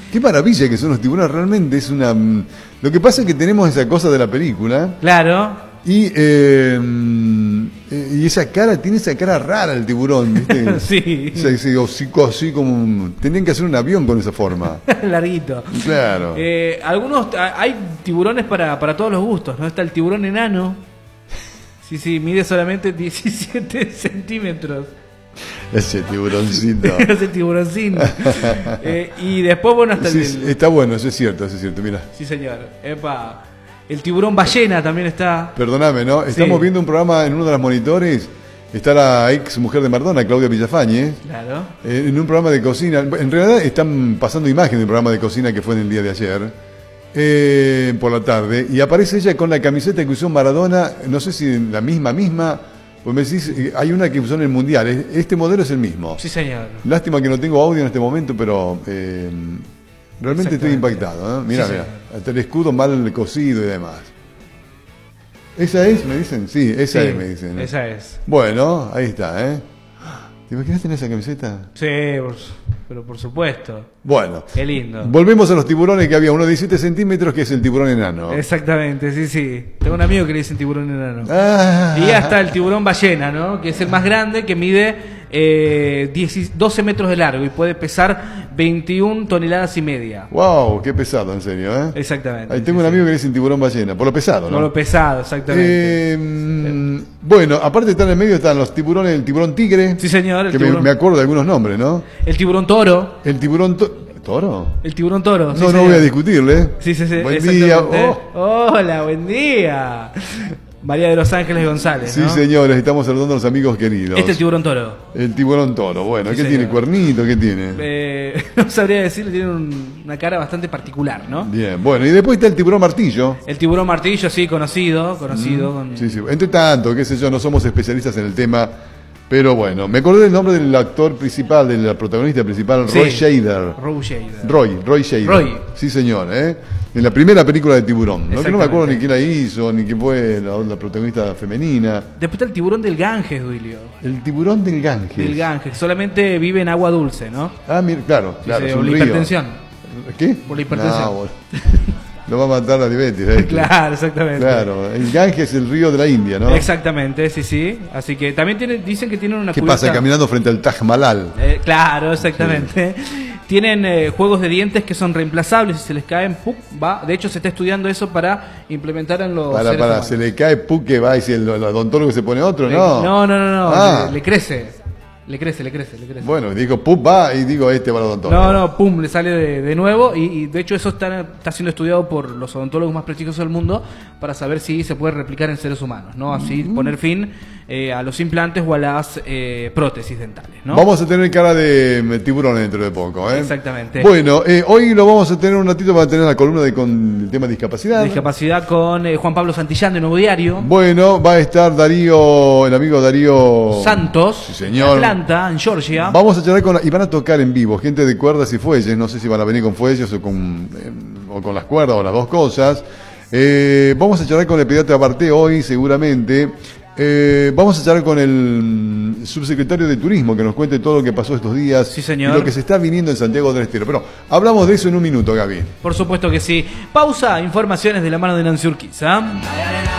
Qué maravilla que son los tiburones, realmente es una... Lo que pasa es que tenemos esa cosa de la película. Claro. Y esa cara, tiene esa cara rara el tiburón, ¿viste? Sí. Ese hocico así como... Tenían que hacer un avión con esa forma. Larguito. Claro. Hay tiburones para todos los gustos, ¿no? Está el tiburón enano. Sí, mide solamente 17 centímetros. Ese tiburoncito. Ese tiburoncín. Y después, bueno, hasta Sí, está bueno, eso es cierto, mira. Sí, señor. Epa. El tiburón ballena también está. Perdóname, ¿no? Estamos viendo un programa en uno de los monitores. Está la ex mujer de Maradona, Claudia Villafañe. Claro. En un programa de cocina. En realidad están pasando imágenes del programa de cocina que fue en el día de ayer. Por la tarde. Y aparece ella con la camiseta que usó Maradona. No sé si la misma. Pues me decís, hay una que usó en el Mundial. Este modelo es el mismo. Sí, señor. Lástima que no tengo audio en este momento, pero... realmente estoy impactado, ¿eh? Mira, Sí, hasta el escudo mal cosido y demás. ¿Esa es? Me dicen. Sí, esa es, me dicen. Esa es. Bueno, ahí está, ¿eh? ¿Te imaginas tener esa camiseta? Sí, pero por supuesto. Bueno. Qué lindo. Volvemos a los tiburones que había. Uno de 17 centímetros que es el tiburón enano. Exactamente, sí. Tengo un amigo que le dicen tiburón enano. Ah. Y hasta el tiburón ballena, ¿no? Que es el más grande, que mide 12 metros de largo y puede pesar 21 toneladas y media. Wow, qué pesado, en serio, ¿eh? Exactamente. Ahí tengo un amigo que le dicen tiburón ballena, por lo pesado, ¿no? Por lo pesado, exactamente. Bueno, aparte están en el medio, están los tiburones, el tiburón tigre. Sí, señor. El que tiburón... me acuerdo de algunos nombres, ¿no? El tiburón toro. El tiburón ¿Toro? El tiburón toro. No, no voy a discutirle. Sí. Buen día. Hola, buen día. María de los Ángeles González, Sí, ¿no? señores, estamos saludando a los amigos queridos. Este es el tiburón toro. El tiburón toro, bueno, Sí, ¿qué señor. tiene? ¿Cuernito? ¿Qué tiene? No sabría decirle, tiene una cara bastante particular, ¿no? Bien, bueno, y después está el tiburón martillo. El tiburón martillo, sí, conocido. Sí. Entre tanto, qué sé yo, no somos especialistas en el tema, pero bueno, me acordé del nombre del actor principal, del protagonista principal, Sí. Roy Scheider. Roy Scheider. Roy. Sí, señor, en la primera película de Tiburón, ¿no? Que no me acuerdo Exactamente. ni quién la hizo, ni quién fue la protagonista femenina. Después está el tiburón del Ganges, Duilio. El tiburón del Ganges. Del Ganges. Solamente vive en agua dulce, ¿no? Ah, mira, claro, Sí, es por un la río. hipertensión. ¿Qué? Por la hipertensión. No, bueno. Lo va a matar la diabetes. Claro, exactamente. Claro, el Ganges es el río de la India, ¿no? Exactamente, sí. Así que también dicen que tienen una ¿Qué cubierta... pasa? Caminando frente al Taj Mahal. Claro, exactamente. Tienen juegos de dientes que son reemplazables, si se les caen, ¡puc! Va. De hecho, se está estudiando eso para implementar en los seres humanos. Se le cae que va y si el odontólogo se pone otro, ¿no? No. Ah. Le crece. Le crece. Bueno, digo, pup, va y digo, este va al odontólogo. No, pum, le sale de nuevo y de hecho eso está siendo estudiado por los odontólogos más prestigiosos del mundo para saber si se puede replicar en seres humanos, ¿no? Así poner fin a los implantes o a las prótesis dentales, ¿no? Vamos a tener cara de tiburón dentro de poco, ¿eh? Exactamente. Bueno, hoy lo vamos a tener un ratito para tener la columna con el tema de discapacidad. Discapacidad con Juan Pablo Santillán de Nuevo Diario. Bueno, va a estar Darío, el amigo Darío Santos, sí, señor. de Atlanta, en Georgia. Vamos a charlar y van a tocar en vivo, gente de cuerdas y fuelles, no sé si van a venir con fuelles o con las cuerdas o las dos cosas. Vamos a charlar con el pediatra Barté hoy, seguramente. Vamos a charlar con el subsecretario de Turismo, que nos cuente todo lo que pasó estos días. Sí, señor. Y lo que se está viniendo en Santiago del Estero. Pero hablamos de eso en un minuto, Gaby. Por supuesto que sí. Pausa, informaciones de la mano de Nancy Urquiza.